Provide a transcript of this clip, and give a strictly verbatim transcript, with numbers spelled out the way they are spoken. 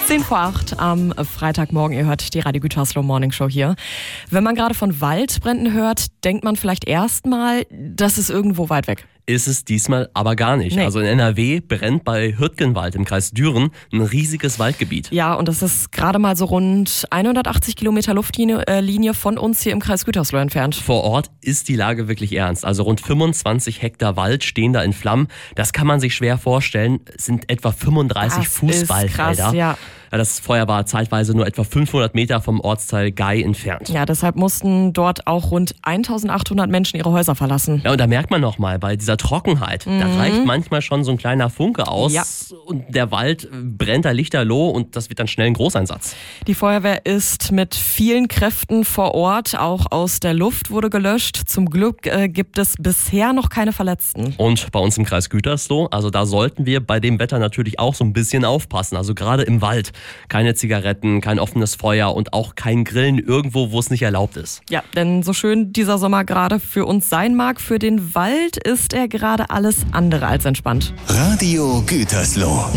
zehn vor acht am Freitagmorgen. Ihr hört die Radio Gütersloh Morning Show hier. Wenn man gerade von Waldbränden hört, denkt man vielleicht erstmal, das ist irgendwo weit weg. Ist es diesmal aber gar nicht. Nee. Also in N R W brennt bei Hürtgenwald im Kreis Düren ein riesiges Waldgebiet. Ja, und das ist gerade mal so rund hundertachtzig Kilometer Luftlinie äh, Linie von uns hier im Kreis Gütersloh entfernt. Vor Ort ist die Lage wirklich ernst. Also rund fünfundzwanzig Hektar Wald stehen da in Flammen. Das kann man sich schwer vorstellen. Es sind etwa fünfunddreißig Das Fußballfelder. ist krass, ja. Das Feuer war zeitweise nur etwa fünfhundert Meter vom Ortsteil Gei entfernt. Ja, deshalb mussten dort auch rund eintausendachthundert Menschen ihre Häuser verlassen. Ja, und da merkt man nochmal, bei dieser Trockenheit, Mhm. da reicht manchmal schon so ein kleiner Funke aus Ja. und der Wald brennt da lichterloh und das wird dann schnell ein Großeinsatz. Die Feuerwehr ist mit vielen Kräften vor Ort, auch aus der Luft wurde gelöscht. Zum Glück äh, gibt es bisher noch keine Verletzten. Und bei uns im Kreis Gütersloh, also da sollten wir bei dem Wetter natürlich auch so ein bisschen aufpassen, also gerade im Wald. Keine Zigaretten, kein offenes Feuer und auch kein Grillen irgendwo, wo es nicht erlaubt ist. Ja, denn so schön dieser Sommer gerade für uns sein mag, für den Wald ist er gerade alles andere als entspannt. Radio Gütersloh.